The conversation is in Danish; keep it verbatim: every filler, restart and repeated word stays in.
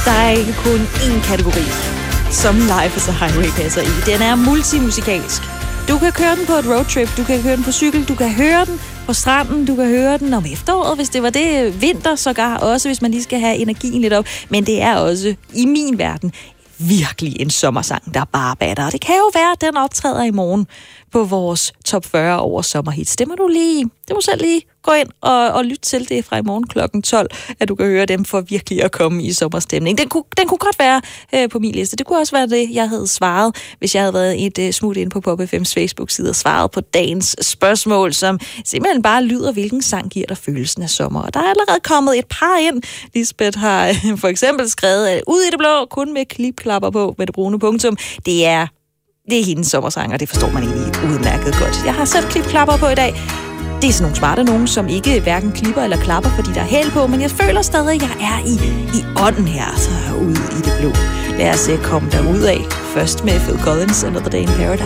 Der er ikke kun én kategori, som Life is a Highway passer i. Den er multimusikalsk. Du kan køre den på et roadtrip, du kan køre den på cykel, du kan høre den på stranden, du kan høre den om efteråret, hvis det var det, vinter sågar også, hvis man lige skal have energien lidt op. Men det er også, i min verden, virkelig en sommersang, der bare batter. Og det kan jo være, at den optræder i morgen på vores top fyrre over sommerhits. Det må du lige, det må selv lige gå ind og, og lytte til det fra i morgen klokken tolv, at du kan høre dem for virkelig at komme i sommerstemning. Den kunne, den kunne godt være øh, på min liste. Det kunne også være det, jeg havde svaret, hvis jeg havde været et øh, smut ind på Pop F M's Facebook-side og svaret på dagens spørgsmål, som simpelthen bare lyder, hvilken sang giver dig følelsen af sommer. Og der er allerede kommet et par ind. Lisbeth har øh, for eksempel skrevet, at ud i det blå, kun med klipklapper på med det brune punktum. Det er Det er hendes sommersang, og det forstår man egentlig udmærket godt. Jeg har selv klipklapper på i dag. Det er sådan nogle smarte nogen, som ikke hverken klipper eller klapper, fordi der er hæl på, men jeg føler stadig, at jeg er i, i ånden her, så ude i det blå. Lad os komme derud af. Først med Phil Collins, Another Day in Paradise.